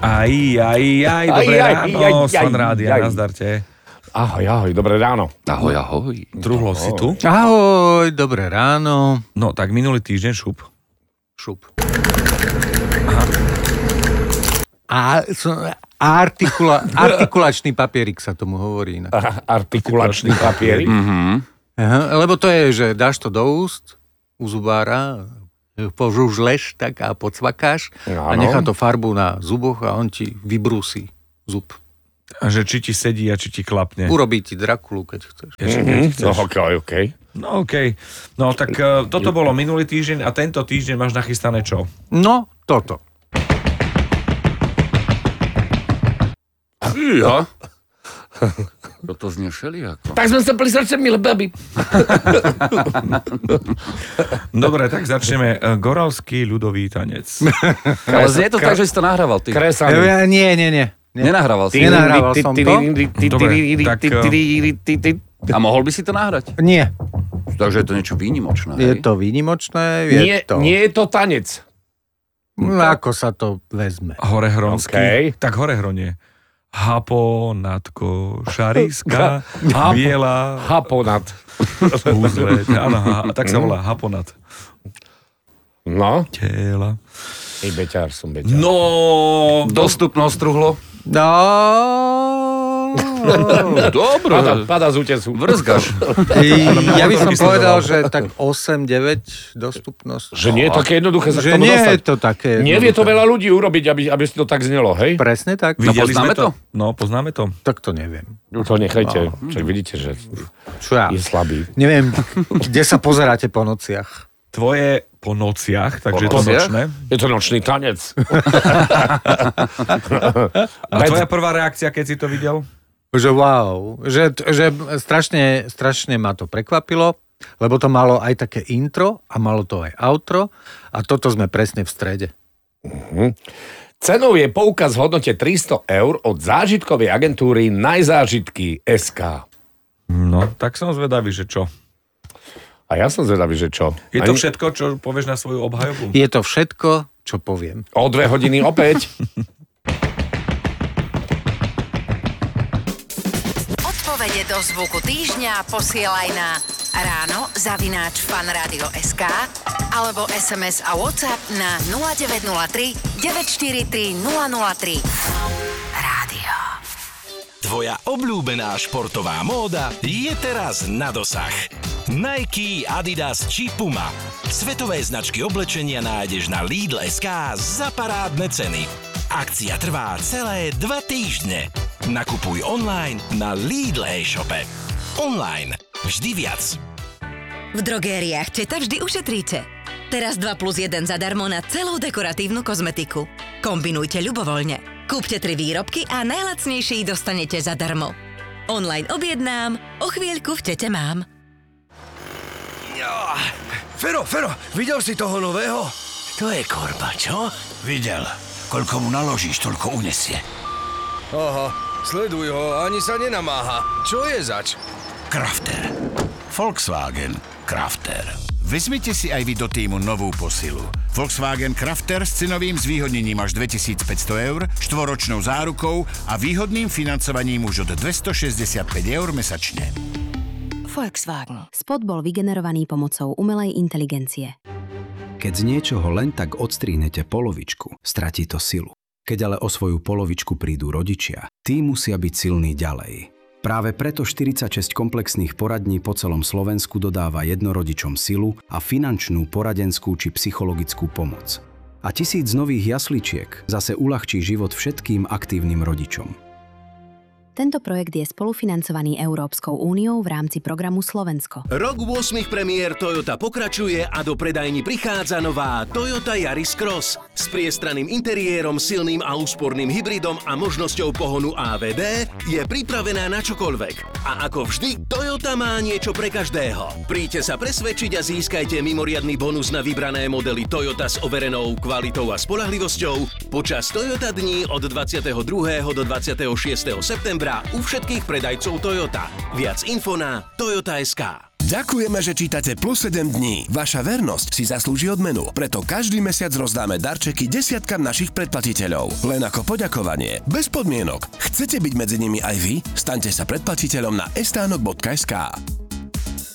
Dobré ráno, Svan Rádia, nazdarte. Ahoj, dobré ráno. Ahoj. Truhlo si tu? Ahoj, dobré ráno. No, tak minulý týždeň šup. Artikulačný papierik sa tomu hovorí. Artikulačný papierik? Aha, lebo to je, že dáš to do úst, u zubára, požužleš tak a pocvakáš a nechá to farbu na zuboch a on ti vybrúsi zub. A že či ti sedí a či ti klapne. Urobí ti Drakulu, keď chceš. No, okej. No, okej. No, tak toto bolo minulý týždeň a tento týždeň máš nachystané čo? No, toto. Ja? Toto znie všelijako. Tak sme sa pli srdce, milé baby. Dobre, tak začneme. Goravský ľudový tanec. Ale znie to tak, že si to nahrával ty. Kresaný. Nie. Nenahrával si. Nenahrával som to. Dobre, tak A mohol by si to nahrať? Nie. Takže je to niečo výnimočné. Je hej? to výnimočné. Nie je to tanec. No, ako sa to vezme. Horehronský. Okej. Tak Horehronie. Haponatko, šariska, biela, Haponat. úzleť. Áno, tak sa volá Haponat. No. Tela. Beťar som. No, Dostupnosť truhlo. No. Dobre. Pada z útesu. Vrzgaš. Ja by som povedal, že tak 8-9 dostupnosť. Že nie je také jednoduché sa k Že tomu nie je dostať. to také. Nevie to veľa ľudí urobiť, aby si to tak znelo, hej? Presne tak. No, videli sme poznáme to? to? No, poznáme to. Tak to neviem. To nechajte. Však vidíte, že Čo ja? je slabý. Neviem, kde sa pozeráte po nociach. Tvoje po nociach, takže je to nociach? nočné. Je to nočný tanec. A tvoja prvá reakcia, keď si to videl? Že wow. Že strašne ma to prekvapilo, lebo to malo aj také intro a malo to aj outro a toto sme presne v strede. Cenou je poukaz v hodnote 300 eur od zážitkovej agentúry Najzážitky SK. No, tak som zvedavý, že čo. A ja som zvedavý, že čo? Je to všetko, čo povieš na svoju obhajobu? Je to všetko, čo poviem. O 2 hodiny opäť. Odpovede do zvuku týždňa posielaj na ráno@fanradio.sk alebo SMS a WhatsApp na 0903 943 003. Rádio. Tvoja obľúbená športová móda je teraz na dosah. Nike, Adidas či Puma. Svetové značky oblečenia nájdeš na Lidl.sk za parádne ceny. Akcia trvá celé 2 týždne. Nakupuj online na Lidl e-shope. Online vždy viac. V drogériách Četa vždy ušetríte. Teraz 2+1 zadarmo na celú dekoratívnu kozmetiku. Kombinujte ľubovoľne. Kúpte 3 výrobky a najlacnejší dostanete zadarmo. Online objednám, o chvíľku v Čete mám. Fero, videl si toho nového? To je korba, čo? Videl. Koľko mu naložíš, toľko unesie. Aha, sleduj ho, ani sa nenamáha. Čo je zač? Crafter. Volkswagen Crafter. Vezmite si aj vy do týmu novú posilu. Volkswagen Crafter s cenovým zvýhodnením až 2500 eur, 4-ročnou zárukou a výhodným financovaním už od 265 eur mesačne. Volkswagen. Spot bol vygenerovaný pomocou umelej inteligencie. Keď z niečoho len tak odstrihnete polovičku, stratí to silu. Keď ale o svoju polovičku prídu rodičia, tí musia byť silní ďalej. Práve preto 46 komplexných poradní po celom Slovensku dodáva jednorodičom silu a finančnú, poradenskú či psychologickú pomoc. A 1000 nových jasličiek zase uľahčí život všetkým aktívnym rodičom. Tento projekt je spolufinancovaný Európskou úniou v rámci programu Slovensko. Rok 8 premiér Toyota pokračuje a do predajní prichádza nová Toyota Yaris Cross. S priestranným interiérom, silným a úsporným hybridom a možnosťou pohonu AVD je pripravená na čokoľvek. A ako vždy, Toyota má niečo pre každého. Príďte sa presvedčiť a získajte mimoriadny bonus na vybrané modely Toyota s overenou kvalitou a spoľahlivosťou počas Toyota dní od 22. do 26. septembra u všetkých predajcov Toyota. Viac info na Toyota.sk. Ďakujeme, že čítate Plus 7 dní. Vaša vernosť si zaslúži odmenu. Preto každý mesiac rozdáme darčeky desiatkam našich predplatiteľov. Len ako poďakovanie. Bez podmienok. Chcete byť medzi nimi aj vy? Staňte sa predplatiteľom na estánok.sk.